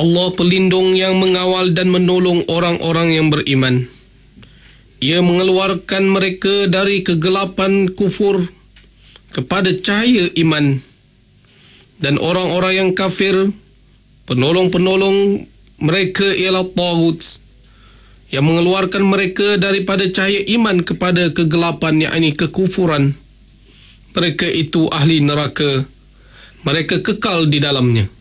Allah pelindung yang mengawal dan menolong orang-orang yang beriman. Ia mengeluarkan mereka dari kegelapan kufur kepada cahaya iman. Dan orang-orang yang kafir, penolong-penolong mereka ialah taghut, yang mengeluarkan mereka daripada cahaya iman kepada kegelapan, yakni kekufuran. Mereka itu ahli neraka, mereka kekal di dalamnya.